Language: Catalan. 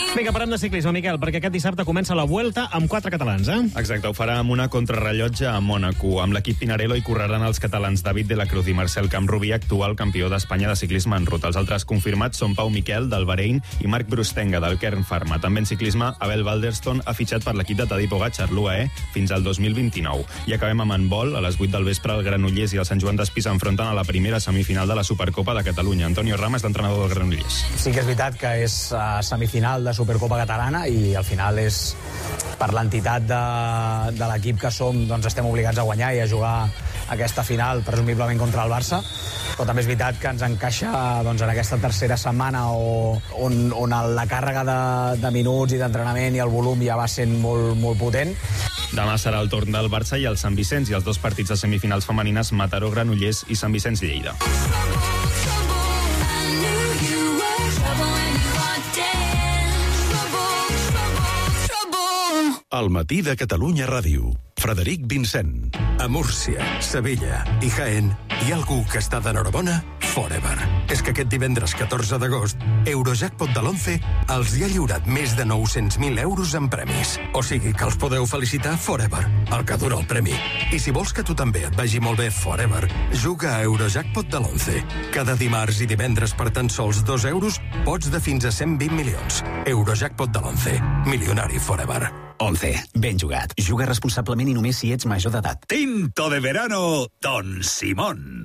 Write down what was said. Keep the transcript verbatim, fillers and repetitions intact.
Vinga, parlem de ciclisme, Miquel, perquè aquest dissabte comença la Vuelta amb quatre catalans, eh? Exacte, ho farà amb una contrarrellotge a Mònaco. Amb l'equip Pinarello hi correran els catalans David de la Cruz i Marcel Camprubí, actual campió d'Espanya de ciclisme en ruta. Els altres confirmats són Pau Miquel, del Bahrein, i Marc Brustenga, del Kern Pharma. També en ciclisme, Abel Balderston ha fitxat per l'equip de Tadej Pogačar, l'U A E, fins al dos mil vint-i-nou. I acabem amb handbol. A les vuit del vespre, el Granollers i el Sant Joan d'Espí s'enfronten a la primera semifinal de la Supercopa de Catalunya. Antonio Rama és l'entrenador del Granollers. Sí que és veritat que és uh, semifinal de Supercopa Catalana i al final és per l'entitat de, de l'equip que som, doncs estem obligats a guanyar i a jugar aquesta final presumiblement contra el Barça, però també és veritat que ens encaixa doncs, en aquesta tercera setmana o, on, on la càrrega de, de minuts i d'entrenament i el volum ja va sent molt, molt potent. Demà serà el torn del Barça i el Sant Vicenç, i els dos partits de semifinals femenines, Mataró, Granollers i Sant Vicenç, Lleida. El matí de Catalunya Ràdio. Frederic Vincent. A Múrcia, Sevilla i Jaén hi ha algú que està d'enhorabona? Forever. És que aquest divendres catorze d'agost, Eurojackpot de l'onze els hi ha lliurat més de nou-cents mil euros en premis. O sigui que els podeu felicitar forever, el que dura el premi. I si vols que tu també et vagi molt bé forever, juga a Eurojackpot de l'onze. Cada dimarts i divendres per tan sols dos euros pots de fins a cent vint milions. Eurojackpot de l'onze. Milionari forever. once. Ben jugat. Juga responsablement i només si ets major d'edat. Tinto de verano, Don Simón.